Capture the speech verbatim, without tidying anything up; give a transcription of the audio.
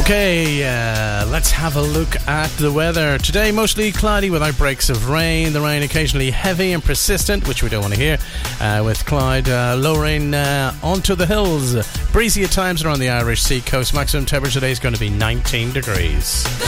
Okay, uh, let's have a look at the weather. Today, mostly cloudy with outbreaks of rain. The rain occasionally heavy and persistent, which we don't want to hear, uh, with Clyde uh, low rain uh, onto the hills. Breezy at times around the Irish Sea coast. Maximum temperature today is going to be nineteen degrees.